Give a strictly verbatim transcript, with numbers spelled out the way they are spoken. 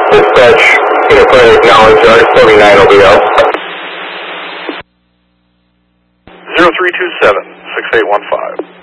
Dispatch, you know, plan acknowledge, R forty-nine O B L. zero three two seven, six eight one five.